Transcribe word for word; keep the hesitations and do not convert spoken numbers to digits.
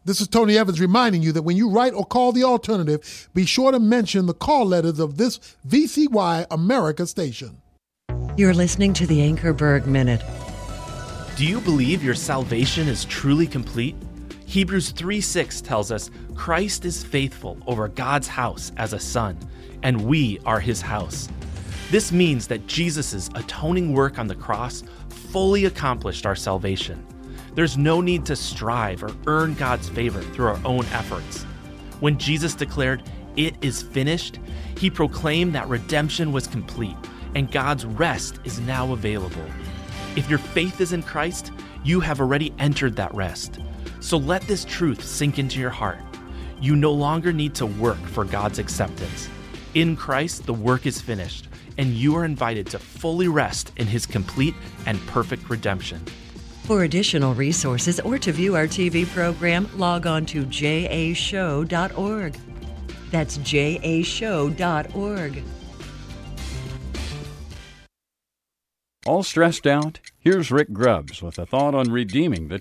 This is Tony Evans reminding you that when you write or call the alternative, be sure to mention the call letters of this V C Y America station. You're listening to the Anchorberg Minute. Do you believe your salvation is truly complete? Hebrews three six tells us Christ is faithful over God's house as a son, and we are his house. This means that Jesus' atoning work on the cross fully accomplished our salvation. There's no need to strive or earn God's favor through our own efforts. When Jesus declared, "It is finished," he proclaimed that redemption was complete and God's rest is now available. If your faith is in Christ, you have already entered that rest. So let this truth sink into your heart. You no longer need to work for God's acceptance. In Christ, the work is finished, and you are invited to fully rest in his complete and perfect redemption. For additional resources or to view our T V program, log on to j a show dot org. That's j a show dot org. All stressed out? Here's Rick Grubbs with a thought on redeeming the